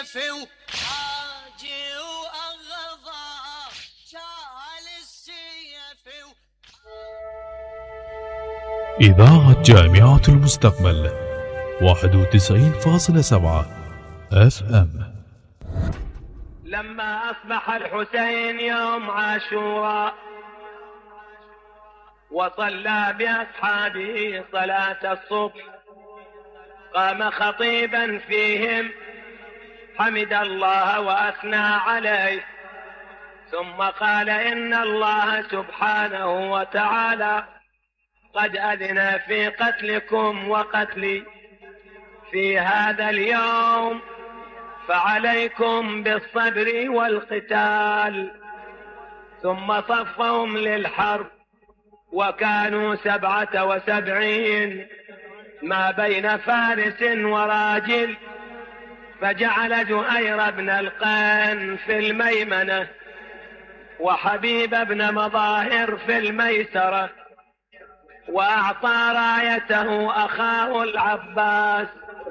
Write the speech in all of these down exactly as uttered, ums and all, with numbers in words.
وحاجي وأغضى شال السيف. إذاعة جامعة المستقبل واحد وتسعين فاصلة سبعة اف ام. لما أصبح الحسين يوم عاشوراء وصلى بأصحابه صلاة الصبح، قام خطيبا فيهم حمد الله وأثنى عليه، ثم قال: إن الله سبحانه وتعالى قد أذن في قتلكم وقتلي في هذا اليوم، فعليكم بالصبر والقتال. ثم صفهم للحرب، وكانوا سبعة وسبعين ما بين فارس وراجل، فجعل جؤير بن القان في الميمنة وحبيب بن مظاهر في الميسرة، وأعطى رايته أخاه العباس،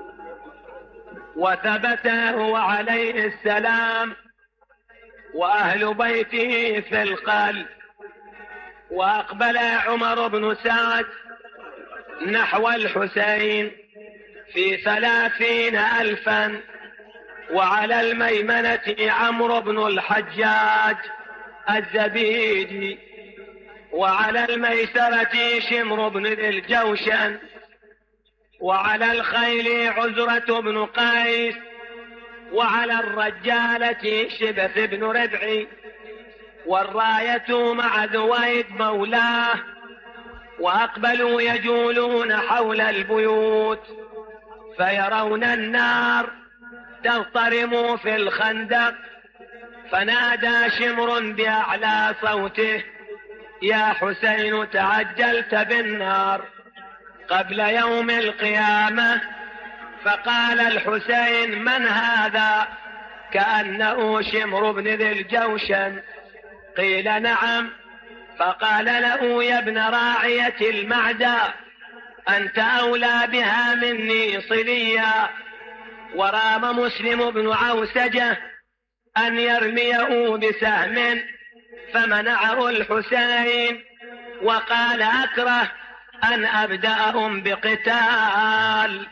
وثبت هو عليه السلام وأهل بيته في القلب. وأقبل عمر بن سعد نحو الحسين في ثلاثين ألفا، وعلى الميمنة عمرو بن الحجاج الزبيدي، وعلى الميسرة شمر بن ذي الجوشن، وعلى الخيل عزرة بن قيس، وعلى الرجالة شبث بن ربعي، والراية مع ذويد مولاه. وأقبلوا يجولون حول البيوت فيرون النار تضطرم في الخندق، فنادى شمر بأعلى صوته: يا حسين تعجلت بالنار قبل يوم القيامة. فقال الحسين: من هذا؟ كأنه شمر بن ذي الجوشن. قيل: نعم. فقال له: يا ابن راعية المعدى، أنت أولى بها مني صليا. ورام مسلم بن عوسجة أن يرميه بسهم، فمنعه الحسين وقال: أكره أن أبدأهم بقتال.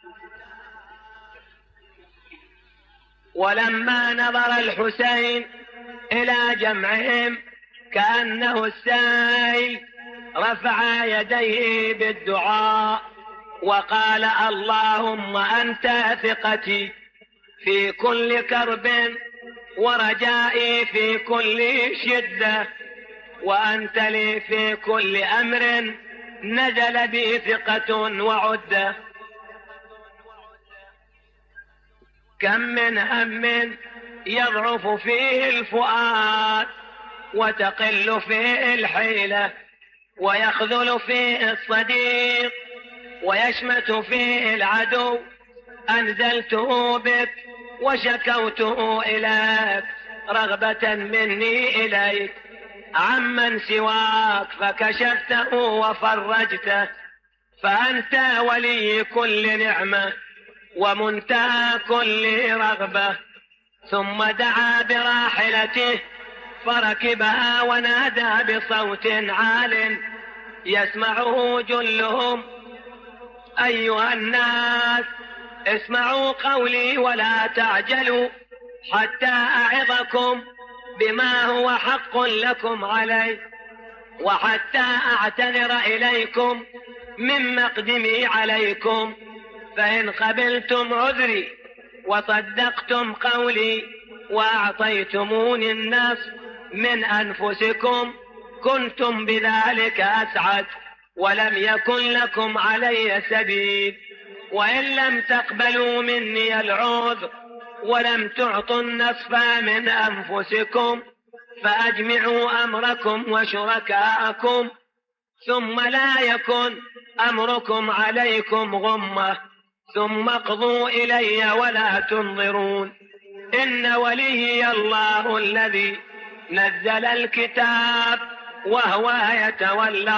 ولما نظر الحسين إلى جمعهم كأنه السائل، رفع يديه بالدعاء وقال: اللهم أنت ثقتي في كل كرب، ورجائي في كل شدة، وأنت لي في كل أمر نزل بي ثقة وعدة. كم من هم يضعف فيه الفؤاد، وتقل فيه الحيلة، ويخذل فيه الصديق، ويشمت فيه العدو. أنزلته بك وشكوته إليك رغبة مني إليك، عمن سواك فكشفته وفرجته، فأنت ولي كل نعمة ومنتهى كل رغبة. ثم دعا براحلته فركبها ونادى بصوت عال يسمعه جلهم: أيها الناس، اسمعوا قولي ولا تعجلوا حتى أعظكم بما هو حق لكم علي، وحتى أعتذر إليكم من مقدمي عليكم. فإن قبلتم عذري وصدقتم قولي وأعطيتموني النصر من أنفسكم كنتم بذلك أسعد، ولم يكن لكم علي سبيل. وإن لم تقبلوا مني العذر ولم تعطوا النصف من أنفسكم فأجمعوا أمركم وشركاءكم، ثم لا يكن أمركم عليكم غمة، ثم اقضوا إلي ولا تنظرون. إن وليي الله الذي نزل الكتاب وهو يتولى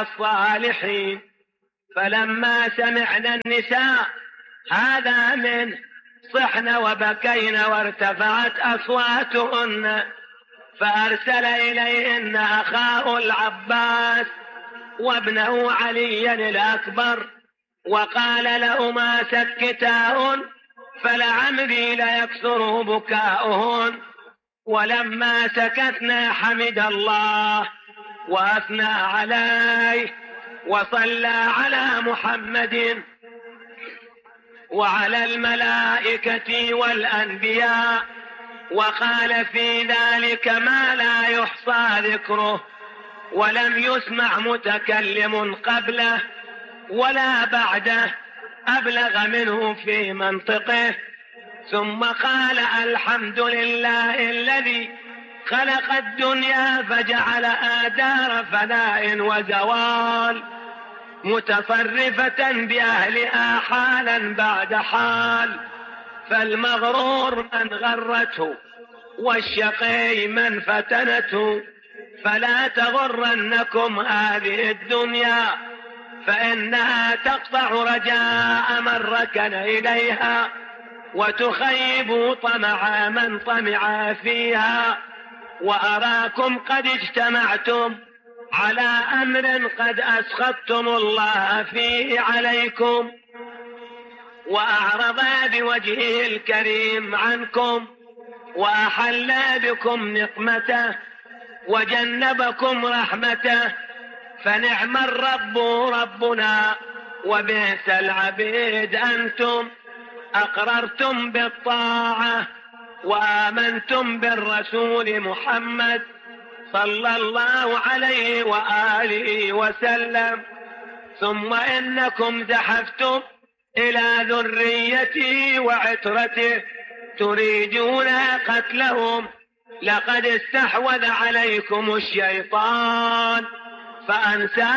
الصالحين. فلما سمعنا النساء هذا منه صحن وبكين وارتفعت أصواتهن، فأرسل إليهن أخاه العباس وابنه عليا الأكبر وقال لهما سكتاهن فلعمري ليكثر بكاؤهن. ولما سكتنا حمد الله وأثنى عليه وصلى على محمد وعلى الملائكة والأنبياء، وقال في ذلك ما لا يحصى ذكره، ولم يسمع متكلم قبله ولا بعده أبلغ منه في منطقه. ثم قال الحمد لله الذي خلق الدنيا فجعل آدار فناء وزوال متصرفة بأهلها حالا بعد حال، فالمغرور من غرته والشقي من فتنته، فلا تغرنكم هذه الدنيا فإنها تقطع رجاء من ركن إليها وتخيب طمع من طمع فيها. وأراكم قد اجتمعتم على أمر قد أسخطتم الله فيه عليكم، وأعرض بوجهه الكريم عنكم، وأحل بكم نقمته وجنبكم رحمته، فنعم الرب ربنا وبئس العبيد أنتم. أقررتم بالطاعة وآمنتم بالرسول محمد صلى الله عليه وآله وسلم، ثم إنكم زحفتم إلى ذريته وعترته تريدون قتلهم. لقد استحوذ عليكم الشيطان فأنسى